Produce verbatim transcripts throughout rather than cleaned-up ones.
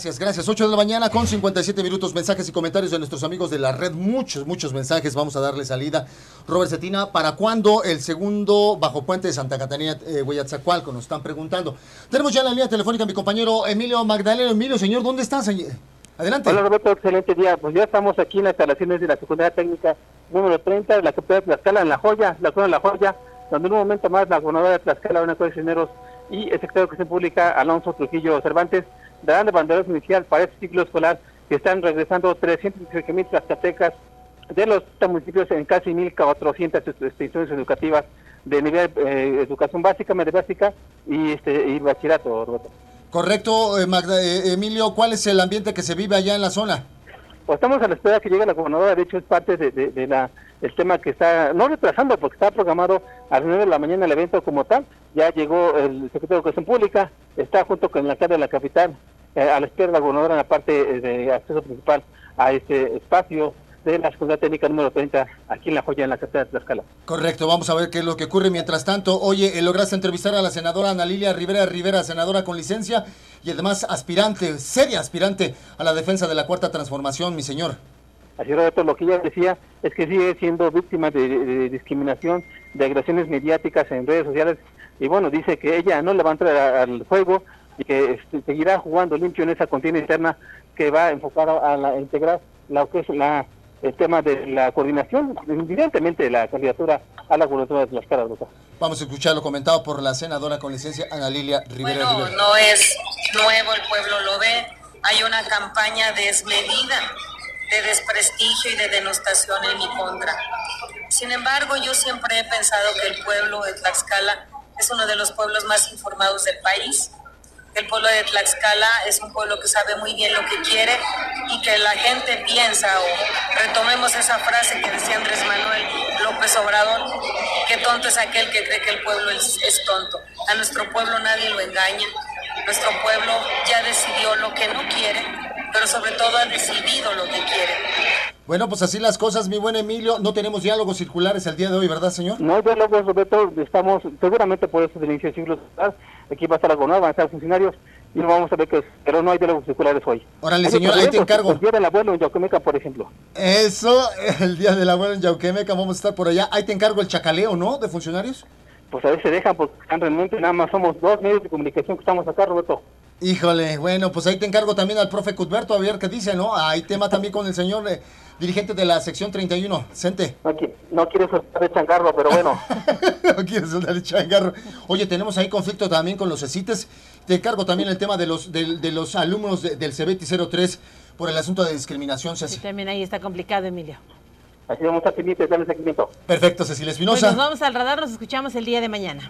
Gracias, gracias. ocho de la mañana con cincuenta y siete minutos. Mensajes y comentarios de nuestros amigos de la red. Muchos, muchos mensajes. Vamos a darle salida. Robert Cetina, ¿para cuándo el segundo bajo puente de Santa Catarina, eh, Hueyatzacualco? Nos están preguntando. Tenemos ya en la línea telefónica a mi compañero Emilio Magdaleno. Emilio, señor, ¿dónde estás? Adelante. Hola, Roberto, excelente día. Pues ya estamos aquí en las instalaciones de la Secundaria Técnica número treinta de la capital de Tlaxcala, en La Joya, la zona de La Joya, donde en un momento más la gobernadora de Tlaxcala, Ana Claudia Cisneros, y el secretario de Educación Pública, Alonso Trujillo Cervantes, darán el banderazo inicial para este ciclo escolar que están regresando trescientos dieciocho mil tlaxcaltecas de los municipios en casi mil cuatrocientas instituciones educativas de nivel eh, educación básica, media básica y, este, y bachillerato, Roberto. Correcto, eh, Magda, eh, Emilio, ¿cuál es el ambiente que se vive allá en la zona? Pues estamos a la espera que llegue la gobernadora. De hecho es parte de, de, de la el tema que está, no retrasando, porque está programado a las nueve de la mañana el evento como tal. Ya llegó el secretario de Educación Pública, está junto con el alcalde de la capital, eh, a la espera de la gobernadora en la parte de acceso principal a este espacio de la Secundaria Técnica número treinta, aquí en La Joya, en la capital de Tlaxcala. Correcto, vamos a ver qué es lo que ocurre. Mientras tanto, oye, lograste entrevistar a la senadora Ana Lilia Rivera Rivera, senadora con licencia y además aspirante, seria aspirante a la defensa de la Cuarta Transformación, mi señor. Así, Roberto, lo que ella decía es que sigue siendo víctima de, de, de discriminación, de agresiones mediáticas en redes sociales, y bueno, dice que ella no le va a entrar al juego y que este, seguirá jugando limpio en esa contienda interna que va enfocada a, la, a integrar lo que es la, el tema de la coordinación, evidentemente la candidatura a la gubernatura de Tlaxcala. Vamos a escuchar lo comentado por la senadora con licencia Ana Lilia Rivera Bueno, Rivera. No es nuevo, el pueblo lo ve, hay una campaña desmedida de desprestigio y de denostación en mi contra. Sin embargo, yo siempre he pensado que el pueblo de Tlaxcala es uno de los pueblos más informados del país. El pueblo de Tlaxcala es un pueblo que sabe muy bien lo que quiere y que la gente piensa, o retomemos esa frase que decía Andrés Manuel López Obrador, que tonto es aquel que cree que el pueblo es, es tonto. A nuestro pueblo nadie lo engaña, nuestro pueblo ya decidió lo que no quiere, pero sobre todo ha decidido lo que quiere. Bueno, pues así las cosas, mi buen Emilio. No tenemos diálogos circulares el día de hoy, ¿verdad, señor? No hay diálogos, Roberto. Estamos, seguramente por eso del inicio del ciclo escolar, aquí va a estar la gobernadora, van a estar funcionarios, y no vamos a ver que, pero no hay diálogos circulares hoy. Órale, señor, ahí te encargo. El día del abuelo en Yauquemeca, por ejemplo. Eso, el día del abuelo en Yauquemeca, vamos a estar por allá. Ahí te encargo el chacaleo, ¿no?, de funcionarios. Pues a veces se dejan, porque están realmente nada más somos dos medios de comunicación que estamos acá, Roberto. Híjole, bueno, pues ahí te encargo también al profe Cuthberto, a ver qué dice, ¿no? Hay tema también con el señor eh, dirigente de la sección treinta y uno, Cente. No, no quiere soltar de changarro, pero bueno. No quiere soltar de changarro. Oye, tenemos ahí conflicto también con los CECITES. Te encargo también el tema de los de, de los alumnos de, del CEBETI cero tres por el asunto de discriminación. Sí, también ahí está complicado, Emilio. Así vamos a pendientes, darle seguimiento. Perfecto, Cecilia Espinosa. Pues nos vamos al radar, nos escuchamos el día de mañana.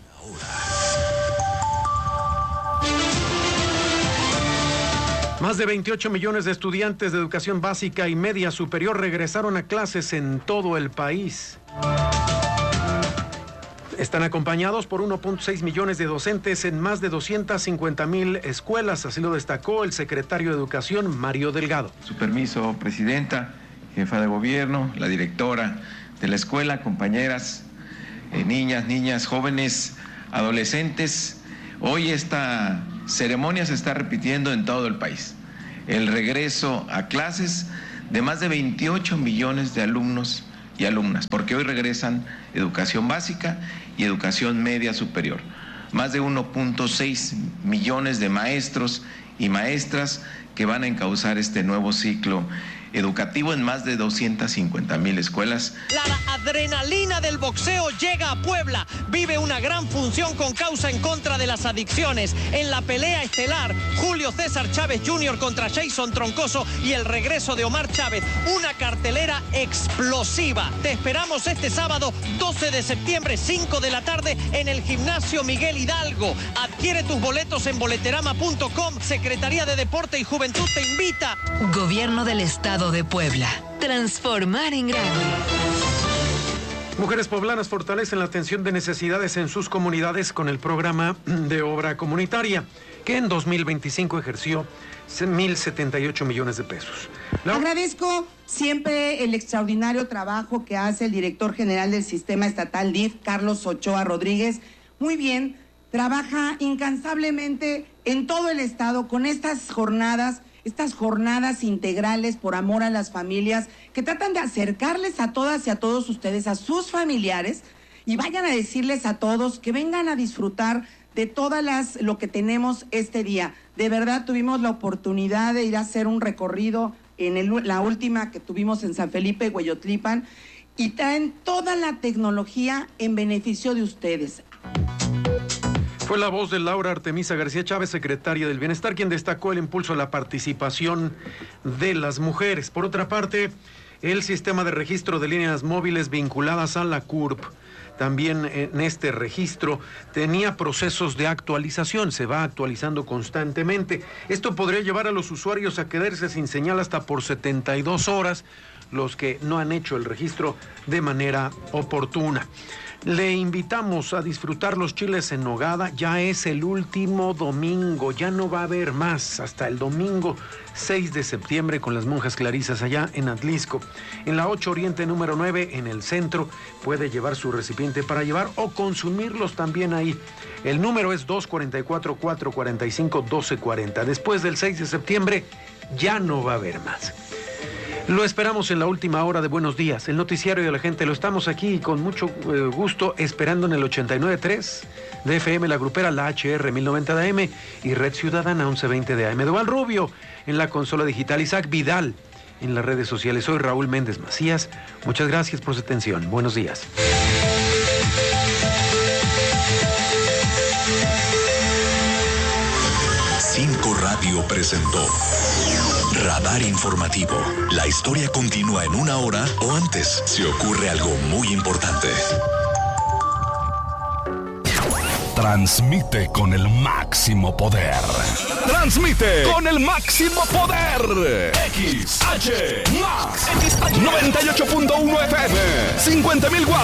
Más de veintiocho millones de estudiantes de educación básica y media superior regresaron a clases en todo el país. Están acompañados por uno punto seis millones de docentes en más de doscientas cincuenta mil escuelas, así lo destacó el secretario de Educación, Mario Delgado. Su permiso, presidenta, jefa de gobierno, la directora de la escuela, compañeras, eh, niñas, niñas, jóvenes, adolescentes. Hoy esta ceremonia se está repitiendo en todo el país. El regreso a clases de más de veintiocho millones de alumnos y alumnas, porque hoy regresan educación básica y educación media superior. Más de uno punto seis millones de maestros y maestras que van a encauzar este nuevo ciclo educativo en más de doscientas cincuenta mil escuelas. La adrenalina del boxeo llega a Puebla. Vive una gran función con causa en contra de las adicciones. En la pelea estelar, Julio César Chávez junior contra Jason Troncoso y el regreso de Omar Chávez. Una cartelera explosiva. Te esperamos este sábado doce de septiembre, cinco de la tarde, en el Gimnasio Miguel Hidalgo. Adquiere tus boletos en boleterama punto com. Secretaría de Deporte y Juventud te invita. Gobierno del Estado de Puebla. Transformar en grande. Mujeres poblanas fortalecen la atención de necesidades en sus comunidades con el programa de obra comunitaria, que en dos mil veinticinco ejerció mil setenta y ocho millones de pesos. La... Agradezco siempre el extraordinario trabajo que hace el director general del Sistema Estatal D I F, Carlos Ochoa Rodríguez. Muy bien, trabaja incansablemente en todo el estado con estas jornadas, estas jornadas integrales por amor a las familias, que tratan de acercarles a todas y a todos ustedes, a sus familiares, y vayan a decirles a todos que vengan a disfrutar de todas las lo que tenemos este día. De verdad tuvimos la oportunidad de ir a hacer un recorrido en el, la última que tuvimos en San Felipe, Hueyotlipan, y traen toda la tecnología en beneficio de ustedes. Fue la voz de Laura Artemisa García Chávez, secretaria del Bienestar, quien destacó el impulso a la participación de las mujeres. Por otra parte, el sistema de registro de líneas móviles vinculadas a la C U R P, también en este registro, tenía procesos de actualización, se va actualizando constantemente. Esto podría llevar a los usuarios a quedarse sin señal hasta por setenta y dos horas, los que no han hecho el registro de manera oportuna. Le invitamos a disfrutar los chiles en nogada. Ya es el último domingo, ya no va a haber más hasta el domingo seis de septiembre con las monjas clarisas allá en Atlisco. En la ocho Oriente número nueve, en el centro, puede llevar su recipiente para llevar o consumirlos también ahí. El número es dos cuatro cuatro, cuatro cuatro cinco, uno dos cuatro cero. Después del seis de septiembre ya no va a haber más. Lo esperamos en la última hora de Buenos Días, el noticiario de la gente. Lo estamos aquí con mucho eh, gusto esperando en el ochenta y nueve punto tres de F M, la grupera, la H R mil noventa de A M y Red Ciudadana once veinte de A M. Duval Rubio en la consola digital, Isaac Vidal en las redes sociales. Soy Raúl Méndez Macías. Muchas gracias por su atención. Buenos días. Cinco Radio presentó Radar Informativo. La historia continúa en una hora o antes si ocurre algo muy importante. Transmite con el máximo poder. Transmite con el máximo poder. X H Max noventa y ocho punto uno F M, cincuenta mil watts.